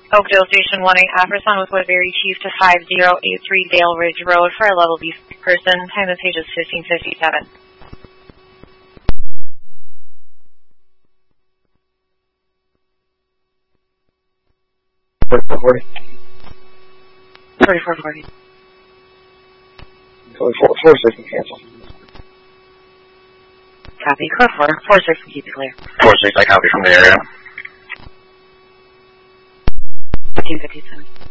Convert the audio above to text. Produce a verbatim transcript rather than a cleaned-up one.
Oakdale Station one eight Afterson with Woodbury Chief to five zero eight three Dale Ridge Road for a level B person. Time of page is fifteen fifty-seven. forty-four forty. forty-four forty. Four, four, six can cancel. Copy. Core four. Four six can keep it clear. Four six, I copy from the area. fifteen fifty-seven.